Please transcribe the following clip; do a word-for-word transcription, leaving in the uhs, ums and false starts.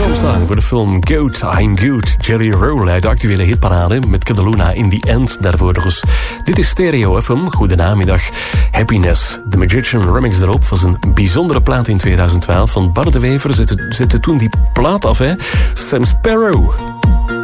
Song voor de film Goat, I'm Good. Jelly Roll uit de actuele hitparade met Cataluna in the End daarvoor dus. Dit is Stereo F M, goedenamiddag. Happiness, The Magician remix erop, was een bijzondere plaat in tweeduizend twaalf. Van Bart de Wever zette, zette toen die plaat af, hè. Sam Sparrow.